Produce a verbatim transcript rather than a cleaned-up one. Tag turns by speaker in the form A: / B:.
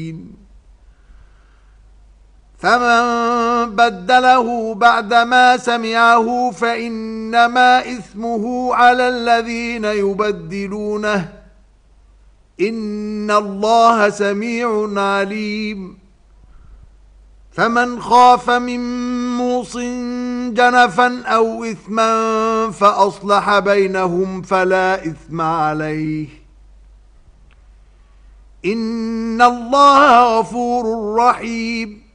A: فمن بدله بعدما سمعه فإنما إثمه على الذين يبدلونه إن الله سميع عليم. فمن خاف من موص جنفا أو إثما فأصلح بينهم فلا إثم عليه إن الله غفور رحيم.